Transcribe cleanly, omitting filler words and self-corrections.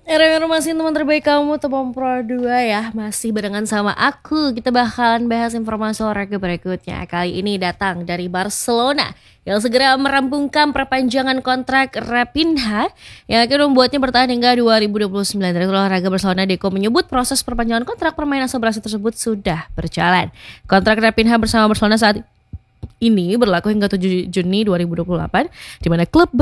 Masih teman terbaik kamu Tepom Pro 2 ya. Masih barengan sama aku. Kita bakalan bahas informasi olahraga berikutnya. Kali ini datang dari Barcelona yang segera merampungkan perpanjangan kontrak Raphinha yang akan membuatnya bertahan hingga 2029. Dari olahraga Barcelona, Deco menyebut proses perpanjangan kontrak pemain asal Brasil tersebut sudah berjalan. Kontrak Raphinha bersama Barcelona saat ini berlaku hingga 7 Juni 2028, di mana klub